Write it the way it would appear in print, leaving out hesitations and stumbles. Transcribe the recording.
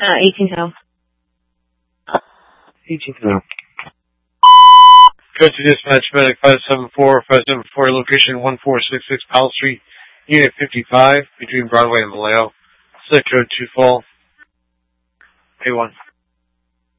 18th Hill. 18th Hill. Go to dispatch medic 574 location 1466 Powell Street, Unit 55, between Broadway and Vallejo. Set code 2 fall. A1.